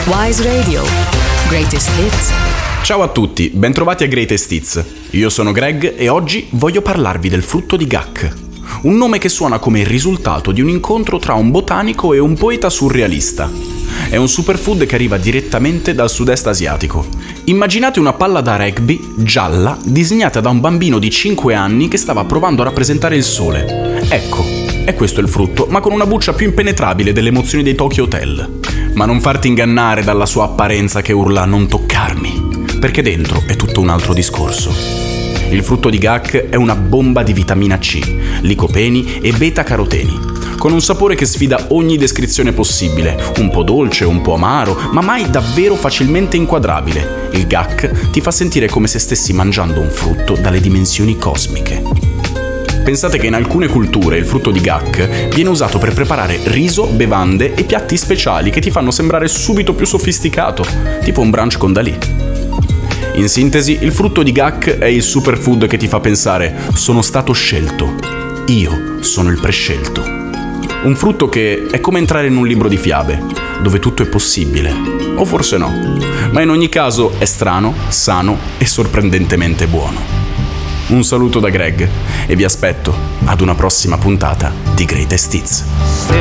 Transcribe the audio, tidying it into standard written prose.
Wise Radio. Greatest Hits. Ciao a tutti, bentrovati a Greatest Hits. Io sono Greg e oggi voglio parlarvi del frutto di Gak. Un nome che suona come il risultato di un incontro tra un botanico e un poeta surrealista. È un superfood che arriva direttamente dal sud-est asiatico. Immaginate una palla da rugby gialla disegnata da un bambino di 5 anni che stava provando a rappresentare il sole. Ecco, è questo il frutto, ma con una buccia più impenetrabile delle emozioni dei Tokyo Hotel. Ma non farti ingannare dalla sua apparenza che urla "non toccarmi", perché dentro è tutto un altro discorso. Il frutto di Gak è una bomba di vitamina C, licopeni e beta-caroteni, con un sapore che sfida ogni descrizione possibile, un po' dolce, un po' amaro, ma mai davvero facilmente inquadrabile. Il Gak ti fa sentire come se stessi mangiando un frutto dalle dimensioni cosmiche. Pensate che in alcune culture il frutto di Gak viene usato per preparare riso, bevande e piatti speciali che ti fanno sembrare subito più sofisticato, tipo un brunch con Dalì. In sintesi, il frutto di Gak è il superfood che ti fa pensare "sono stato scelto, io sono il prescelto". Un frutto che è come entrare in un libro di fiabe, dove tutto è possibile, o forse no, ma in ogni caso è strano, sano e sorprendentemente buono. Un saluto da Greg e vi aspetto ad una prossima puntata di Greatest Hits.